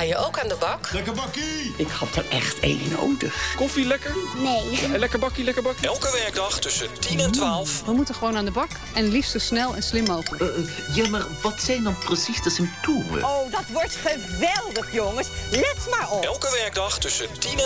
je ook aan de bak? Lekker bakkie! Ik had er echt één nodig. Koffie lekker? Nee. Lekker bakkie, lekker bakkie. Elke werkdag tussen 10 en 12. We moeten gewoon aan de bak en liefst zo snel en slim mogelijk. Ja, maar wat zijn dan precies de symptomen? Oh, dat wordt geweldig, jongens. Let maar op. Elke werkdag tussen 10 en